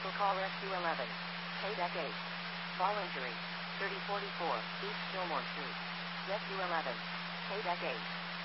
Medical call Rescue 11. Paydeck 8. Voluntary. 3044 East Fillmore Street. Rescue 11. Paydeck 8.